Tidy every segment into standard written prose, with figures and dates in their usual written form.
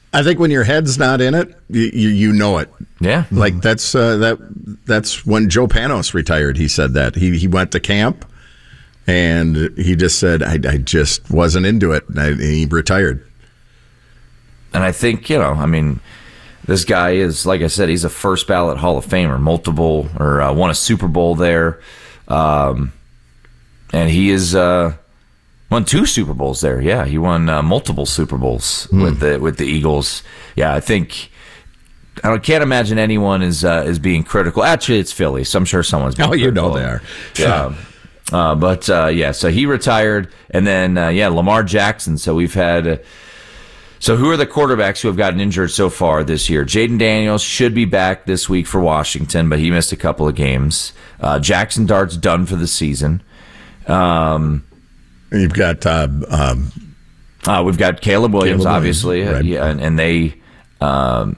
I think when your head's not in it, you know it. Yeah. Like that's when Joe Panos retired. He said that. He went to camp and he just said, I just wasn't into it. And he retired. And I think, this guy is, like I said, he's a first ballot Hall of Famer, multiple, or won a Super Bowl there. And he is won 2 Super Bowls there. Yeah, he won multiple Super Bowls with the Eagles. Yeah, I think I can't imagine anyone is being critical. Actually, it's Philly, so I'm sure someone's being critical. They are. Yeah. So he retired, and then Lamar Jackson. So we've had. So who are the quarterbacks who have gotten injured so far this year? Jaden Daniels should be back this week for Washington, but he missed a couple of games. Jackson Dart's done for the season. You've got we've got Caleb Williams, obviously, right. and they have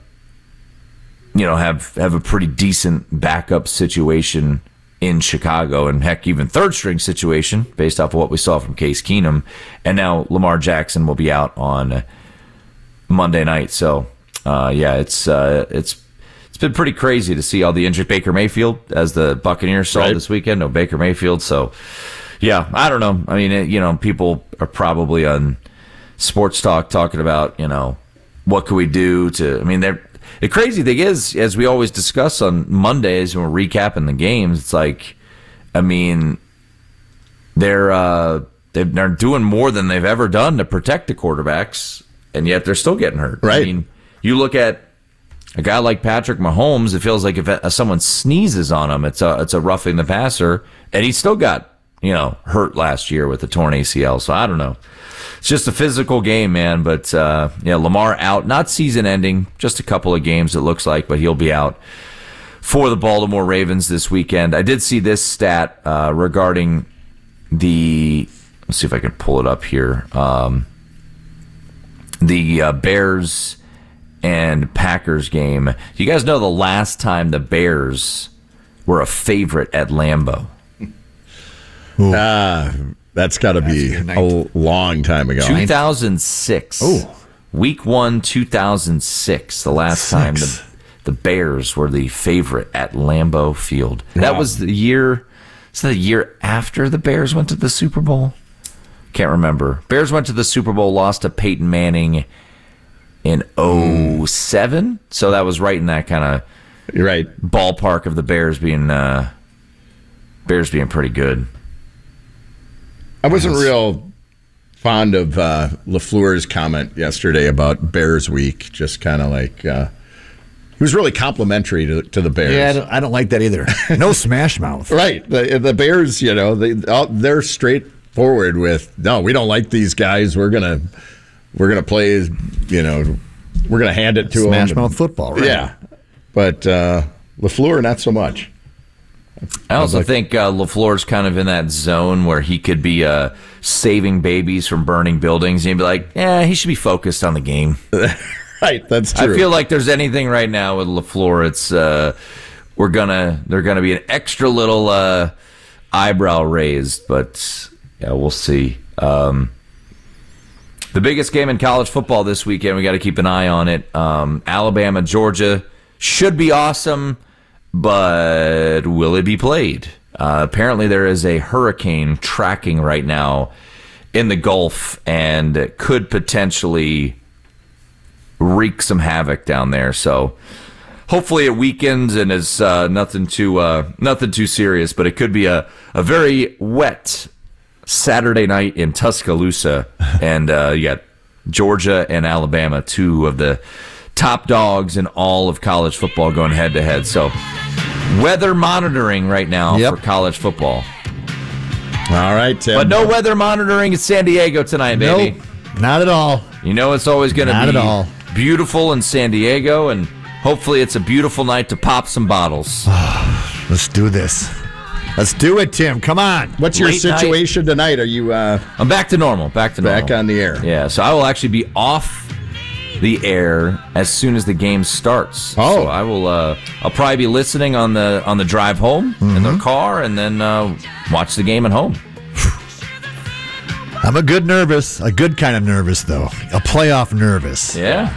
a pretty decent backup situation in Chicago, and heck, even third string situation based off of what we saw from Case Keenum. And now Lamar Jackson will be out on Monday night. So it's been pretty crazy to see all the injured. Baker Mayfield, as the Buccaneers saw this weekend, no Baker Mayfield. So yeah, I don't know. I mean, people are probably on sports talk talking about, what can we do to, the crazy thing is, as we always discuss on Mondays when we're recapping the games, it's like, they're doing more than they've ever done to protect the quarterbacks, and yet they're still getting hurt. Right. You look at a guy like Patrick Mahomes, it feels like if someone sneezes on him, it's a roughing the passer, and he still got hurt last year with the torn ACL. So I don't know. It's just a physical game, man. But Lamar out, not season ending, just a couple of games it looks like, but he'll be out for the Baltimore Ravens this weekend. I did see this stat regarding let's see if I can pull it up here. The Bears and Packers game. Do you guys know the last time the Bears were a favorite at Lambeau? That's got to be a long time ago. 2006. Oh. Week 1, 2006. The last time the Bears were the favorite at Lambeau Field. Wow. That was the year. Is that the year after the Bears went to the Super Bowl? Can't remember. Bears went to the Super Bowl, lost to Peyton Manning in 2007. So that was right in that kind of ballpark of the Bears being pretty good. I wasn't real fond of LaFleur's comment yesterday about Bears Week. Just kind of like he was really complimentary to the Bears. Yeah, I don't like that either. No smash mouth. Right. The Bears, they're straightforward with, no, we don't like these guys. We're gonna play, we're gonna hand it to them. Smash mouth football, right? Yeah. But LaFleur, not so much. I also think LaFleur's kind of in that zone where he could be saving babies from burning buildings. And you'd be like, he should be focused on the game. Right, that's true. I feel like there's anything right now with LaFleur, it's they're gonna be an extra little eyebrow raised, but we'll see. The biggest game in college football this weekend, we got to keep an eye on it. Alabama, Georgia should be awesome. But will it be played? Apparently there is a hurricane tracking right now in the Gulf and could potentially wreak some havoc down there. So hopefully it weakens and is nothing too serious, but it could be a very wet Saturday night in Tuscaloosa. And you got Georgia and Alabama, 2 of the top dogs in all of college football going head-to-head. So weather monitoring right now for college football. All right, Tim. But no weather monitoring in San Diego tonight, baby. Nope, not at all. It's always going to be beautiful in San Diego, and hopefully it's a beautiful night to pop some bottles. Let's do this. Let's do it, Tim. Come on. What's your situation tonight? Are you... I'm back to normal. Back on the air. Yeah, so I will actually be off the air as soon as the game starts. Oh, so I will. I'll probably be listening on the drive home in the car, and then watch the game at home. I'm a good kind of nervous though. A playoff nervous. Yeah.